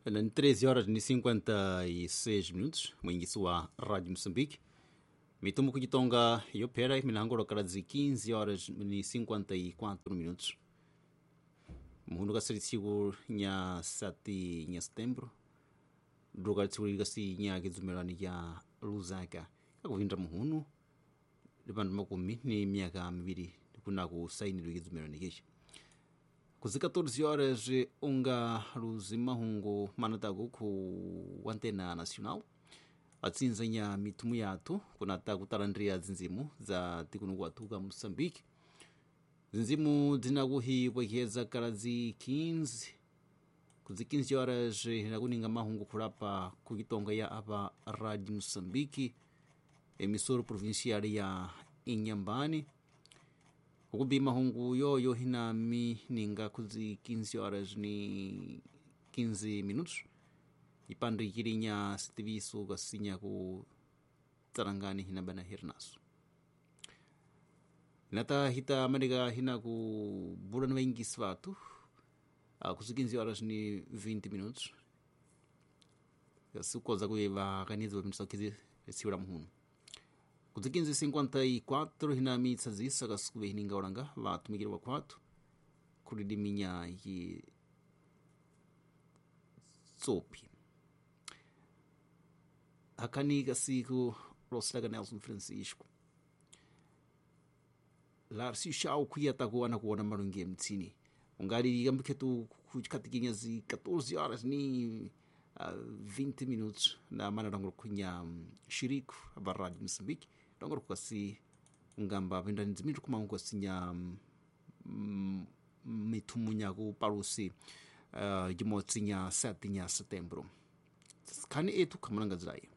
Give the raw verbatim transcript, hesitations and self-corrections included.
Em treze horas e cinquenta e seis minutos, mwingiso wa Rádio Moçambique. Mitumu kujitonga yopera milango karazi quinze horas e cinquenta e quatro minutos. Muhunu kasiri siku nya sati nya setembro. Droga tsuri kasi nya kizumerani ya Luzaka. Kakuvinda muhunu. Lipandu makumi ni miaka mibiri kuna kusaini kizumerani kishi. Kuzi catorze horas unga luzimahungu manataku ku Antena Nacional atsinza nya mitumu yatu kunata kutalandria zinzimu za tikunuku atuka Moçambique. Zinzimu zinakuhiwekeza kalazi quinze kuzi quinze horas nakuninga mahungu kulapa kukitonga ya apa Rádio Moçambique emissora provincial ya Inhambane. Ukubima hungu yoyo hinami ninga kuzi quinze horas ni quinze minutos. Ipande ikirinya sitiviso kasinya ku tarangani hinabana hirnaso. Nata hita amerika hina ku bulan wengi svatu. Kuzi quinze horas ni vinte minutos. Sukoza kuiva kanizo minutos kizi siura muhunu. Kuzi quinze e cinquenta e quatro hinami tsazisa kasukube hininga oranga vatumikira wa kwatu kuridiminya yi tsopi hakani kasiku Roslaga Nelson Francisco larsi shau kuyata kuona kuona marungi mtini ungali gambiketu kujikatikinya zi catorze horas ni uh, vinte minutos na mana ranguru kunya um, shiriku aba Rádio Moçambique ranguru kasi ngamba venda nzimiru kumangu asinya um, mitumunya ku parusi uh, jimotsinya sete nya setembro kani etu kamananga zrai